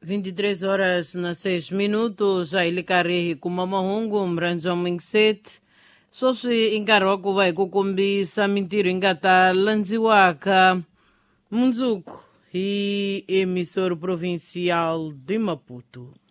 23 horas na 6 minutos, a ilikari kumamahungu mranzo mwingset. Sosi inkarwa kuva ikukumbisa mintiro ingata lanziwaka munzuku hi emissora provincial de Maputo.